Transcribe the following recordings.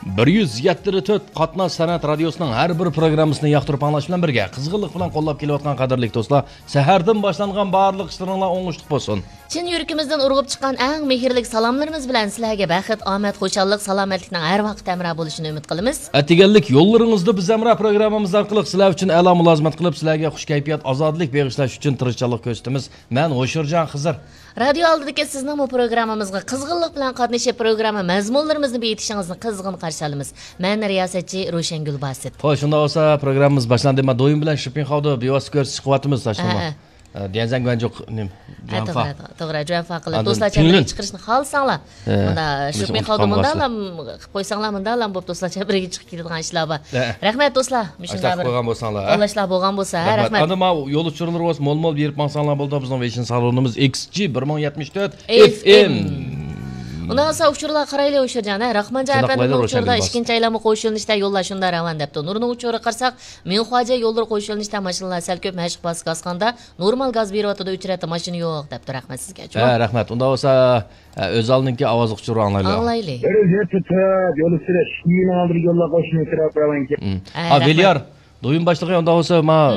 174 Qatnash san'at radiosining har bir programmasini yoqtirib anglash bilan birga qizg'inlik bilan qo'llab kelayotgan qadrli do'stlar, sahardan boshlangan barliq ishlaringlar o'ng'ishli bo'lsin. Chin yuragimizdan urg'ib chiqqan eng mehrli salomlarimiz bilan sizlarga baxт, omad, xo'shallik, salomatlikning har vaqt hamroh bo'lishini umid qilamiz. Atiganlik yo'llaringizda biz hamroh programmamiz orqali sizlar uchun a'lo mulozimat qilib, sizlarga xush kayfiyat, ozodlik bag'ishlash uchun tirishchilik ko'rsatamiz. Men O'shirjon Xizr. Radio oldidagi sizning bu programmamizga qizg'inlik bilan qatnashib, programma mazmunlarimizni beyitishingizni qizg'in qarshi olamiz. Men riyosatchi Ro'shangul Basit. Xo'sh, shunda bo'lsa programmamiz boshlandi. Men doim bilan Shipinxovda bevosita ko'rsatish quvvatimiz tashlama. Diyazang ben çok to'g'ri, juanfa qilib do'stlarcha birga chiqishni xohlasanglar, mana Shipinxovda mundalam qilib qo'ysanglar, mundalam bo'lib do'stlarcha birga chiqib ketadigan ishlar bor. Rahmat do'stlar, shunday bir bo'lgan bo'lsanglar. O'ylashlar bo'lgan bo'lsa, rahmat. Ana men yo'l uchurilari bo'lsa, mol-mol berib mansanglar bo'ldi. Bizning Vision salonimiz XG 1074 FM. Undan sonra uçurlar qarayli O'shirjon, Rahmonjon apanning uçurda ikkinchi aylanma qo'shilishda yo'llar shunda ravan debdi. Nurning uçuri qarsak, Minxoja yo'llar qo'shilishda mashinalar sal ko'p mashq bas qasqanda, normal gaz beryotida uchratdi, mashina yo'q debdi. Rahmat sizga. Rahmat. Unda bo'lsa o'zalninki ovoz uçuru anglaylik. Anglaylik. Yo'l ustida shinin oldiga yo'llar qo'shilib turibdi. Veliar, do'yin boshlig'i unda bo'lsa, men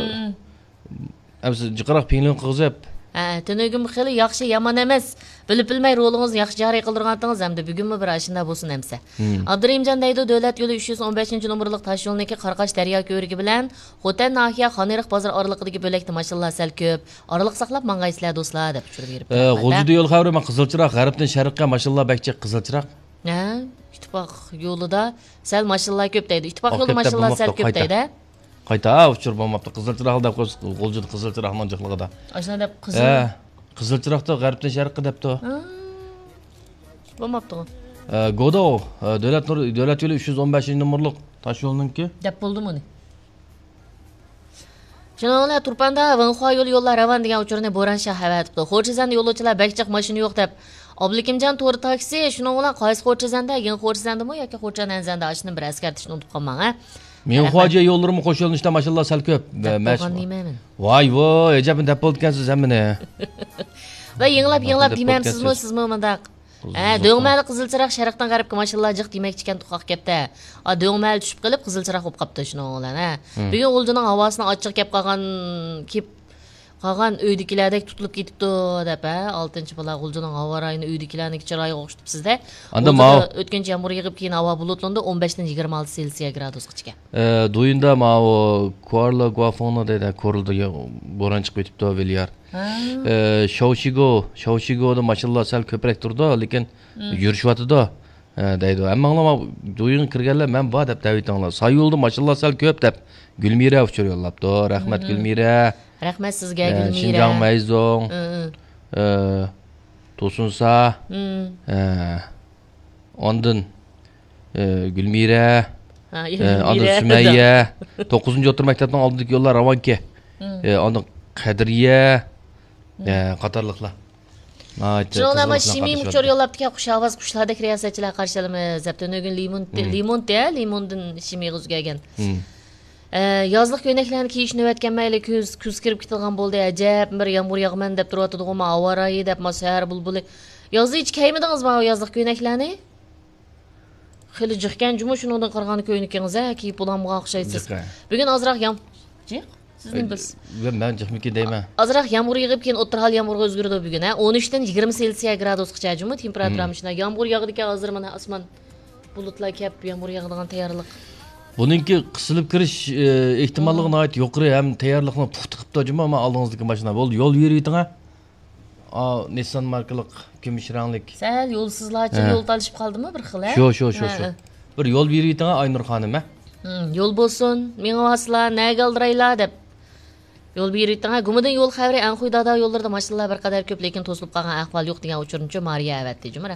siz jiqroq pinglin qilg'izib Tünügüm xili yaxshi yomon emas. Bilib-bilmay rolingizni yaxshi joriy qildirganingiz hamda bugunmi bir ashunda bo'lsin hamsa. Abdurimjon deydi, davlat yo'li 315-nomerlik tosh yo'lniki Qarqash daryo ko'rigi bilan Xotan nahiya Xoniriq bozor oralig'idagi bo'lakda mashinalar sal ko'p. Oraliq saqlab mangaysizlar do'stlar deb tushirib beribdi. G'o'jida yo'l xavri men Qizilchiroq, g'arbdan sharqqa mashinalar bakchi Qizilchiroq. Ittifoq yo'lida sal mashinalar ko'p deydi. Ittifoq yo'li mashinalar sal ko'p deydi. Qayta uchur bo'lmabdi. Qizilchiroq deb G'o'jida Qizilchiroqning jiqligida. Ashuna deb qizil. Qizilchiroqda g'arbdan sharqqa debdi. Bo'lmabdi. Godo davlat yo'li 315-nomerlik tosh yo'lninki. Deb bo'ldimi uni? Janolar Turpanda Vanxo yo'llar ravan degan uchurni Bo'ron shah havatibdi. Xo'jizanda yo'lovchilar bakchiq mashina yo'q deb. Oblikimjon to'g'ri taksi, shuning bilan qaysi Xo'jizanda, yin Xo'jizandami yoki Xo'jananzanda ashuni bir askartishni unutib qolmang, ha? Minxoja yo'llarimi qo'shilishda mashinalar sal ko'p. Voy, ajabin deb bo'lgansiz hammani. Va yinglab deymamsizmi, sizmi bundaq? Do'ngmali Qizilchiroq sharqdan g'arbga mashinalar jiq demakchi ekan tuqoq kepti. Do'ngmali tushib qilib Qizilchiroq bo'lib qopti shuning bilan, ha. Bugun O'ljining havosini ochiq kep qolgan uydagilardek tutilib ketibdi deb, 6-bola O'ljining havo rayini uydagilarniki chiroyiga o'xshatibsiz-da. Anda o'tgan yomg'ir yig'ib keyin havo bulutlandi 15 dan 26 Selsiya gradusga chiqqan. Do'yinda o Kuala Guafono deydi, ko'rildi bo'ron chiqib ketibdi Veliar. Shouchigoda mashinalar sal ko'proq turdi, lekin yurishyapti deydi. Ammo do'yin kirganlar men bor deb davitinglar. Soyolda mashinalar sal ko'p deb Gulmira uchur yo'llabdi. Rahmat Gulmira. Rahmat sizga Gulmira. Xinjiang Mayzong. To'sunsa. Ondan Gulmira. Ondan Sumayya. 9-o'rta maktabning oldidagi yo'llar Ravonki. Ondan Qadriya. Qatorliqlar. Shunday shimiy uchur yo'llabdi, xushavoz qushlardek riyosatchilar qarshilamiz. Zapto'nugin limondan shimiy g'uzgagan. Yozliq ko'ylaklarni kiyish navbatgan mayli kuz kirib ketilgan bo'ldi. Ajab bir yomg'ir yog'man deb turayotdi-ku, avarayi deb masahar bulbuli. Yozda hech kiymidingizmi bu yozliq ko'ylaklarni? Xili jiqkan juma shundan qarag'an ko'ylagingiz kiyib bo'lamga o'xshaysiz. Bugun ozroq sizning biz. Men jiqmiki deyman. Ozroq yomg'ir yig'ib keyin o'tirhal yomg'irga o'zgardi bugun, 13 dan 20 Selsiya gradusgacha juma temperaturamiz shunday. Yomg'ir yog'di ekan, hozir mana osmon bulutlar kelib yomg'ir yog'adigan tayyorlik. Buningki qisilib kirish ehtimolligi nihoyat yuqori, ham tayyorlikni puxta qilib tojima, men oldingizdagi mashina bo'ldi. Yo'l yuriyding-a? Nissan markalik kumush ranglik. Sal yo'lsizlarcha yo'l talishib qoldimi bir xil, ha? Shu. Bir yo'l yuriyding-a Aynur xonim, ha? Yo'l bo'lsin, menga vaslar, nega oldiraylar deb. Yo'l yuriyding-a, gumidan yo'l xavri an quyidagi yo'llarda mashinalar bir qadar ko'p, lekin to'silib qolgan ahvol yo'q degan uchurnchi Mariya avatdi.